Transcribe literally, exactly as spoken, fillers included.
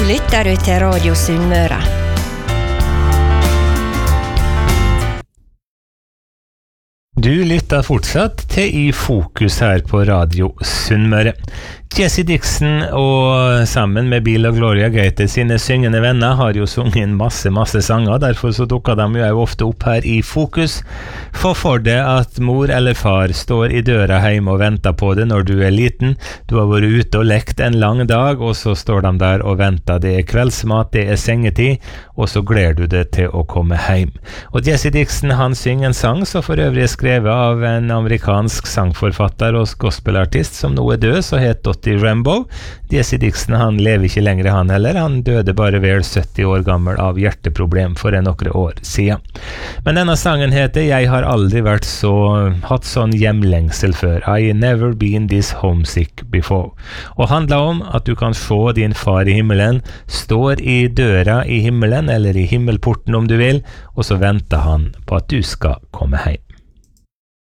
lytter du til Radio Sunnmøre. Du lytter fortsatt til I Fokus her på Radio Sunnmøre. Jesse Dixon og sammen med Bill og Gloria Gaynor sine syngende venner har jo sunget masse, masse sanger, derfor så dukker de jo ofte opp her I Fokus. For for det at mor eller far står I døra hjemme og venter på det når du er liten, du har vært ute og lekt en lang dag, og så står de der og venter, det er kveldsmat, det er sengetid, og så gleder du deg til å komme hjem. Og Jesse Dixon han synger en sang som for øvrig er skrevet av en amerikansk sangforfatter og gospelartist som nå er død, så het Dottie Rambo. Jesse Dixon han lever ikke lenger han heller, han døde bare vel sytti år gammel av hjerteproblem for en nokre år siden. Men denne sangen heter Jeg har aldri vært så, hatt sånn hjemlengsel før. I never been this homesick before. Og handler om at du kan se din far I himmelen, står I døra I himmelen, eller I himmelporten om du vil, og så venter han på at du skal komme hjem.